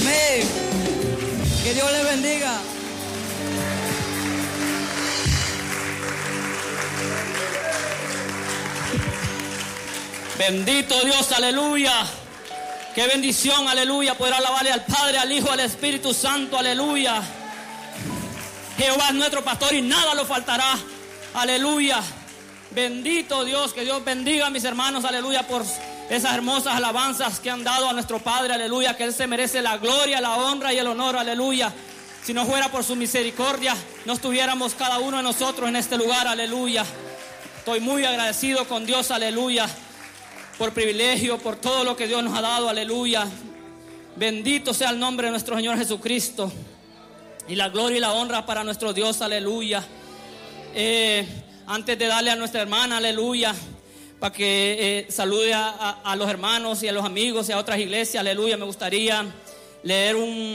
Amén. Que Dios les bendiga. Bendito Dios, aleluya. Qué bendición, aleluya, poder alabarle al Padre, al Hijo, al Espíritu Santo, aleluya. Jehová es nuestro pastor y nada lo faltará, aleluya. Bendito Dios, que Dios bendiga a mis hermanos, aleluya, por esas hermosas alabanzas que han dado a nuestro Padre, aleluya, que Él se merece la gloria, la honra y el honor, aleluya. Si no fuera por su misericordia, no estuviéramos cada uno de nosotros en este lugar, aleluya. Estoy muy agradecido con Dios, aleluya, por privilegio, por todo lo que Dios nos ha dado, aleluya. Bendito sea el nombre de nuestro Señor Jesucristo. Y la gloria y la honra para nuestro Dios, aleluya. Antes de darle a nuestra hermana, aleluya, para que salude a los hermanos y a los amigos y a otras iglesias, aleluya, me gustaría leer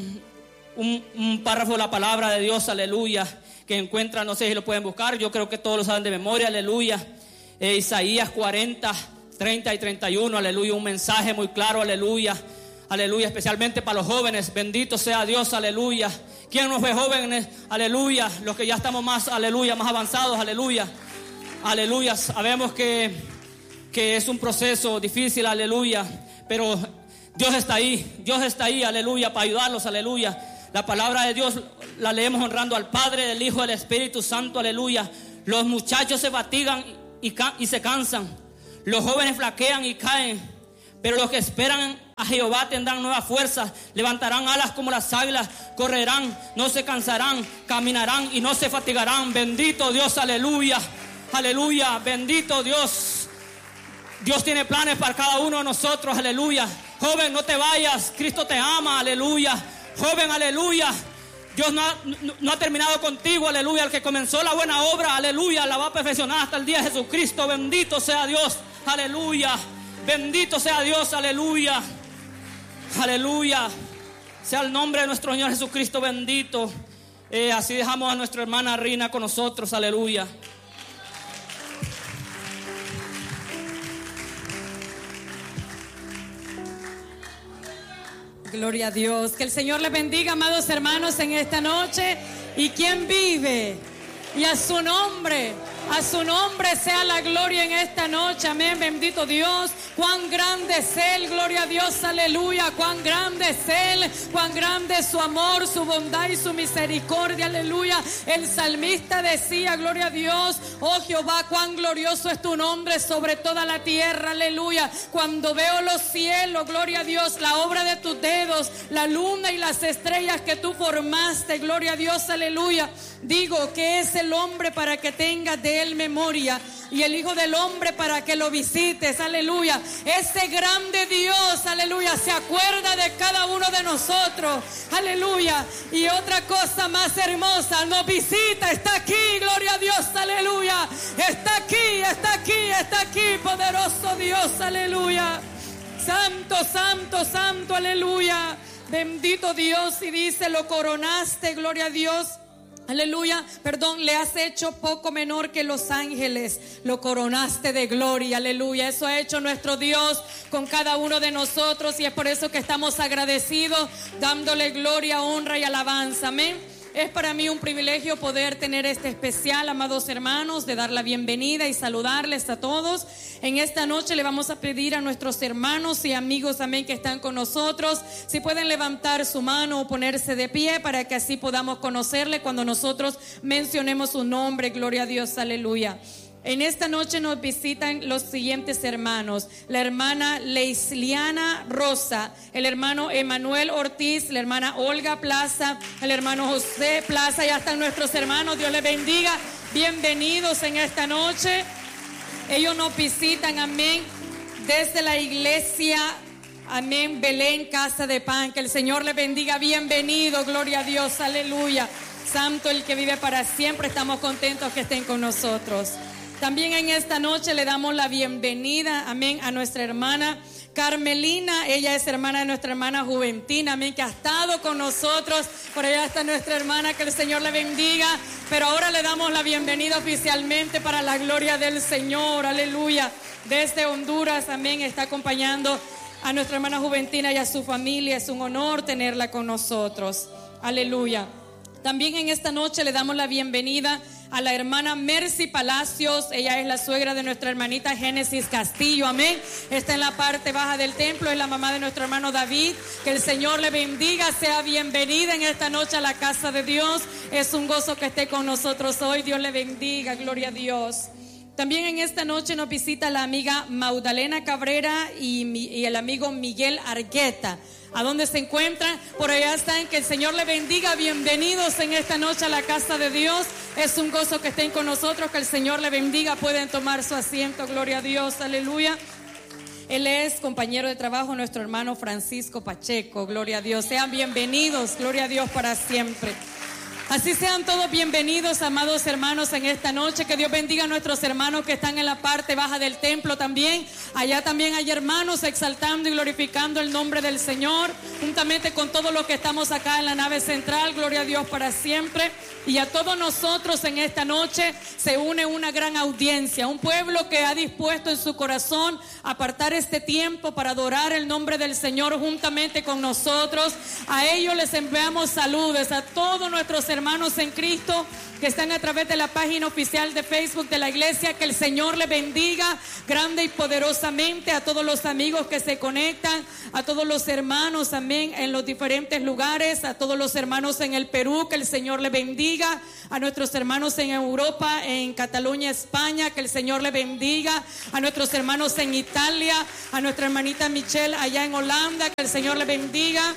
un párrafo de la palabra de Dios, aleluya, que encuentran, no sé si lo pueden buscar, yo creo que todos lo saben de memoria, aleluya. Isaías 40, 30 y 31, aleluya, un mensaje muy claro, aleluya, aleluya, especialmente para los jóvenes. Bendito sea Dios, aleluya. ¿Quién nos ve jóvenes? Aleluya, los que ya estamos más, aleluya, más avanzados, aleluya, aleluya. Sabemos que es un proceso difícil, aleluya, pero Dios está ahí, aleluya, para ayudarlos, aleluya. La palabra de Dios la leemos honrando al Padre, del Hijo, del Espíritu Santo, aleluya. Los muchachos se fatigan y se cansan, los jóvenes flaquean y caen, pero los que esperan a Jehová tendrán nuevas fuerzas, levantarán alas como las águilas, correrán, no se cansarán, caminarán y no se fatigarán. Bendito Dios, aleluya, aleluya, bendito Dios. Dios tiene planes para cada uno de nosotros, aleluya. Joven, no te vayas, Cristo te ama, aleluya. Joven, aleluya, Dios no ha terminado contigo, aleluya. El que comenzó la buena obra, aleluya, la va a perfeccionar hasta el día de Jesucristo. Bendito sea Dios, aleluya. Bendito sea Dios, aleluya. Aleluya. Sea el nombre de nuestro Señor Jesucristo bendito. Así dejamos a nuestra hermana Rina con nosotros, aleluya. Gloria a Dios. Que el Señor les bendiga, amados hermanos, en esta noche. ¿Y quién vive? Y a su nombre sea la gloria en esta noche. Amén, bendito Dios. Cuán grande es Él, gloria a Dios, aleluya. Cuán grande es Él, cuán grande es su amor, su bondad y su misericordia, aleluya. El salmista decía, gloria a Dios, oh Jehová, cuán glorioso es tu nombre sobre toda la tierra, aleluya. Cuando veo los cielos, gloria a Dios, la obra de tus dedos, la luna y las estrellas que tú formaste, gloria a Dios, aleluya. Digo, que es el hombre para que tengas de él memoria, y el Hijo del Hombre para que lo visites, aleluya. Ese grande Dios, aleluya, se acuerda de cada uno de nosotros, aleluya. Y otra cosa más hermosa, nos visita, está aquí, gloria a Dios, aleluya. Está aquí, poderoso Dios, aleluya. Santo, santo, santo, aleluya. Bendito Dios. Y dice, lo coronaste, gloria a Dios, aleluya, perdón, le has hecho poco menor que los ángeles, lo coronaste de gloria, aleluya. Eso ha hecho nuestro Dios con cada uno de nosotros, y es por eso que estamos agradecidos, dándole gloria, honra y alabanza, amén. Es para mí un privilegio poder tener este especial, amados hermanos, de dar la bienvenida y saludarles a todos. En esta noche le vamos a pedir a nuestros hermanos y amigos, amén, que están con nosotros, si pueden levantar su mano o ponerse de pie para que así podamos conocerle cuando nosotros mencionemos su nombre. Gloria a Dios, aleluya. En esta noche nos visitan los siguientes hermanos: la hermana Leisliana Rosa, el hermano Emanuel Ortiz, la hermana Olga Plaza, el hermano José Plaza. Ya están nuestros hermanos, Dios les bendiga, bienvenidos en esta noche. Ellos nos visitan, amén, desde la iglesia, amén, Belén, Casa de Pan. Que el Señor les bendiga, bienvenido, gloria a Dios, aleluya. Santo el que vive para siempre, estamos contentos que estén con nosotros. También en esta noche le damos la bienvenida, amén, a nuestra hermana Carmelina. Ella es hermana de nuestra hermana Juventina, amén, que ha estado con nosotros. Por allá está nuestra hermana, que el Señor le bendiga. Pero ahora le damos la bienvenida oficialmente para la gloria del Señor, aleluya. Desde Honduras, amén, está acompañando a nuestra hermana Juventina y a su familia. Es un honor tenerla con nosotros. Aleluya. También en esta noche le damos la bienvenida a la hermana Mercy Palacios. Ella es la suegra de nuestra hermanita Génesis Castillo, amén. Está en la parte baja del templo, es la mamá de nuestro hermano David. Que el Señor le bendiga, sea bienvenida en esta noche a la casa de Dios. Es un gozo que esté con nosotros hoy. Dios le bendiga, gloria a Dios. También en esta noche nos visita la amiga Magdalena Cabrera y el amigo Miguel Argueta. ¿A dónde se encuentran? Por allá están. Que el Señor le bendiga. Bienvenidos en esta noche a la casa de Dios. Es un gozo que estén con nosotros. Que el Señor le bendiga. Pueden tomar su asiento. Gloria a Dios. Aleluya. Él es compañero de trabajo, nuestro hermano Francisco Pacheco. Gloria a Dios. Sean bienvenidos. Gloria a Dios para siempre. Así sean todos bienvenidos, amados hermanos, en esta noche. Que Dios bendiga a nuestros hermanos que están en la parte baja del templo también. Allá también hay hermanos exaltando y glorificando el nombre del Señor, juntamente con todos los que estamos acá en la nave central. Gloria a Dios para siempre. Y a todos nosotros en esta noche se une una gran audiencia, un pueblo que ha dispuesto en su corazón apartar este tiempo para adorar el nombre del Señor juntamente con nosotros. A ellos les enviamos saludos, a todos nuestros hermanos en Cristo que están a través de la página oficial de Facebook de la iglesia. Que el Señor les bendiga grande y poderosamente. A todos los amigos que se conectan, a todos los hermanos, amén, en los diferentes lugares, a todos los hermanos en el Perú, que el Señor les bendiga. A nuestros hermanos en Europa, en Cataluña, España, que el Señor les bendiga. A nuestros hermanos en Italia, a nuestra hermanita Michelle allá en Holanda, que el Señor les bendiga.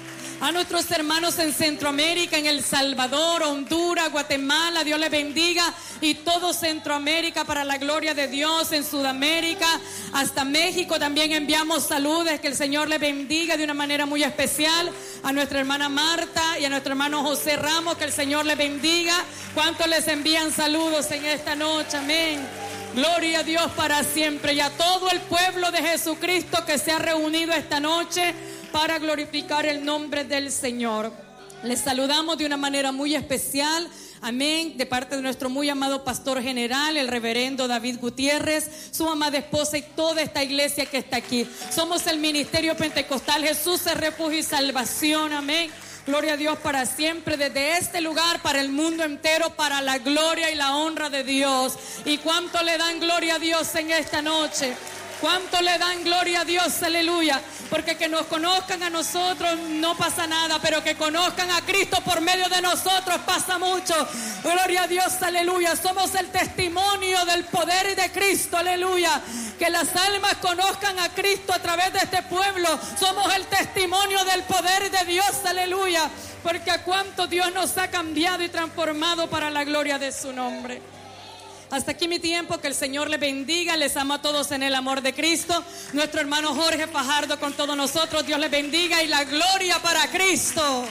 A nuestros hermanos en Centroamérica, en El Salvador, Honduras, Guatemala, Dios les bendiga. Y todo Centroamérica para la gloria de Dios. En Sudamérica, hasta México también enviamos saludos. Que el Señor les bendiga de una manera muy especial. A nuestra hermana Marta y a nuestro hermano José Ramos, que el Señor les bendiga. ¿Cuántos les envían saludos en esta noche? Amén. Gloria a Dios para siempre. Y a todo el pueblo de Jesucristo que se ha reunido esta noche para glorificar el nombre del Señor. Les saludamos de una manera muy especial, amén, de parte de nuestro muy amado pastor general, el reverendo David Gutiérrez, su amada esposa y toda esta iglesia que está aquí. Somos el Ministerio Pentecostal Jesús es Refugio y Salvación, amén. Gloria a Dios para siempre, desde este lugar para el mundo entero, para la gloria y la honra de Dios. ¿Y cuánto le dan gloria a Dios en esta noche? ¿Cuánto le dan gloria a Dios? Aleluya. Porque que nos conozcan a nosotros no pasa nada, pero que conozcan a Cristo por medio de nosotros pasa mucho. Gloria a Dios, aleluya. Somos el testimonio del poder de Cristo, aleluya. Que las almas conozcan a Cristo a través de este pueblo. Somos el testimonio del poder de Dios, aleluya. Porque a cuánto Dios nos ha cambiado y transformado para la gloria de su nombre. Hasta aquí mi tiempo, que el Señor les bendiga, les amo a todos en el amor de Cristo. Nuestro hermano Jorge Fajardo con todos nosotros, Dios les bendiga y la gloria para Cristo.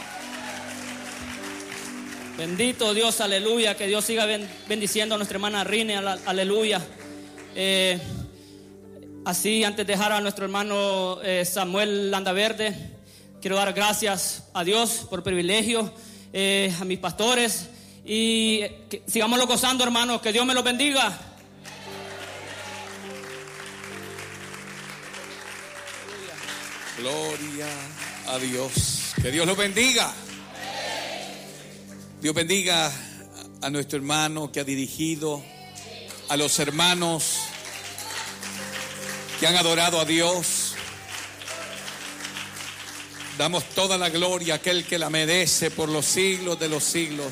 Bendito Dios, aleluya, que Dios siga bendiciendo a nuestra hermana Rine, aleluya. Así, antes de dejar a nuestro hermano Samuel Landaverde, quiero dar gracias a Dios por el privilegio, a mis pastores. Y sigámoslo gozando, hermanos. Que Dios me los bendiga. Gloria a Dios. Que Dios los bendiga. Dios bendiga a nuestro hermano que ha dirigido, a los hermanos que han adorado a Dios. Damos toda la gloria a aquel que la merece por los siglos de los siglos.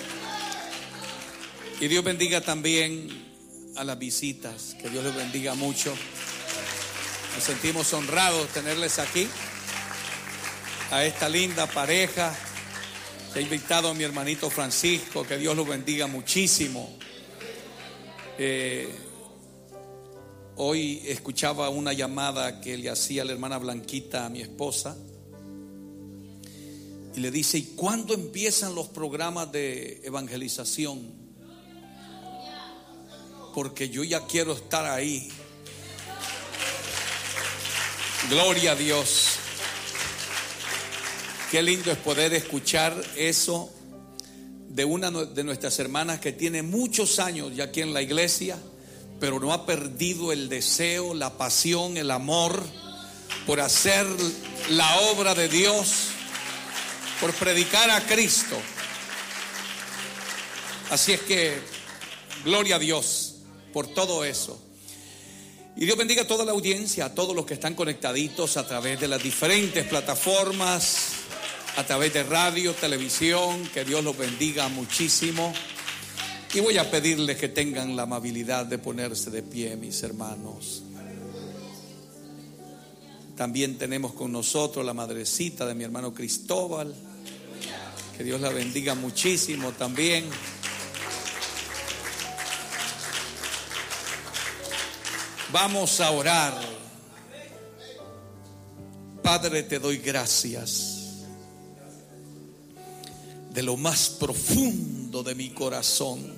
Y Dios bendiga también a las visitas. Que Dios les bendiga mucho. Nos sentimos honrados de tenerles aquí. A esta linda pareja. He invitado a mi hermanito Francisco. Que Dios los bendiga muchísimo. Hoy escuchaba una llamada que le hacía la hermana Blanquita a mi esposa. Y le dice: ¿y cuándo empiezan los programas de evangelización? Porque yo ya quiero estar ahí. Gloria a Dios. Qué lindo es poder escuchar eso de una de nuestras hermanas que tiene muchos años ya aquí en la iglesia, pero no ha perdido el deseo, la pasión, el amor por hacer la obra de Dios, por predicar a Cristo. Así es que gloria a Dios por todo eso. Y Dios bendiga a toda la audiencia, a todos los que están conectaditos a través de las diferentes plataformas, a través de radio, televisión. Que Dios los bendiga muchísimo. Y voy a pedirles que tengan la amabilidad de ponerse de pie, mis hermanos. También tenemos con nosotros la madrecita de mi hermano Cristóbal. Que Dios la bendiga muchísimo también. Vamos a orar. Padre, te doy gracias de lo más profundo de mi corazón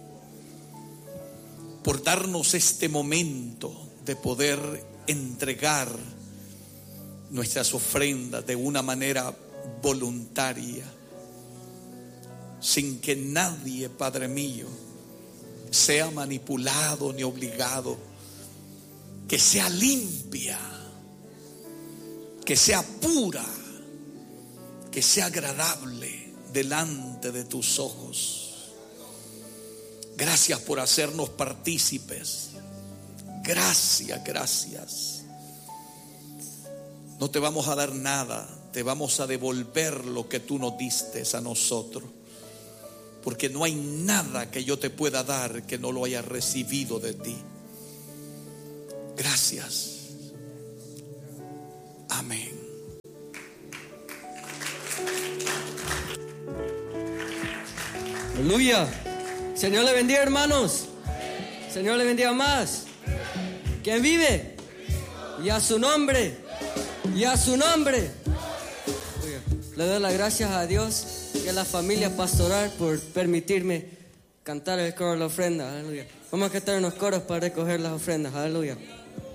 por darnos este momento de poder entregar nuestras ofrendas de una manera voluntaria, sin que nadie, Padre mío, sea manipulado ni obligado. Que sea limpia, que sea pura, que sea agradable delante de tus ojos. Gracias por hacernos partícipes. Gracias. No te vamos a dar nada, te vamos a devolver lo que tú nos diste a nosotros. Porque no hay nada que yo te pueda dar que no lo haya recibido de ti. Gracias. Amén. Aleluya. Señor le bendiga, hermanos. Señor le bendiga más. ¿Quién vive? Y a su nombre. Y a su nombre. Le doy las gracias a Dios y a la familia pastoral por permitirme cantar el coro de la ofrenda. Aleluya. Vamos a cantar unos coros para recoger las ofrendas. Aleluya.